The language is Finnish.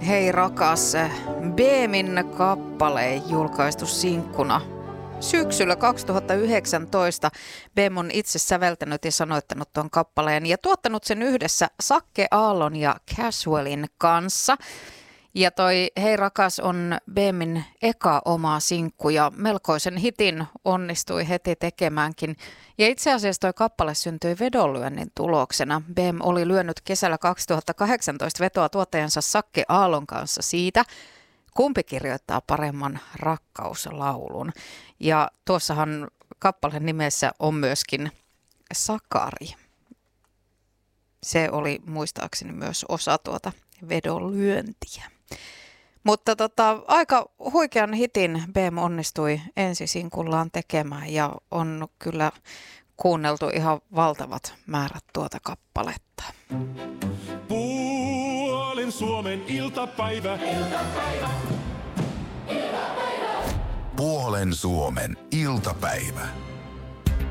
Hei rakas, Beemin kappale julkaistu sinkkuna syksyllä 2019. Beem on itse säveltänyt ja sanoittanut tuon kappaleen ja tuottanut sen yhdessä Sakke Aallon ja Casualin kanssa. Ja toi Hei rakas on Beemin eka oma sinkku ja melkoisen hitin onnistui heti tekemäänkin. Ja itse asiassa toi kappale syntyi vedonlyönnin tuloksena. Beem oli lyönyt kesällä 2018 vetoa tuottajansa Sakke Aallon kanssa siitä, kumpi kirjoittaa paremman rakkauslaulun. Ja tuossahan kappaleen nimessä on myöskin Sakari. Se oli muistaakseni myös osa tuota vedonlyöntiä. Mutta aika huikean hitin Beem onnistui ensisinkullaan tekemään ja on kyllä kuunneltu ihan valtavat määrät tuota kappaletta. Puolen Suomen iltapäivä. Puolen Suomen iltapäivä.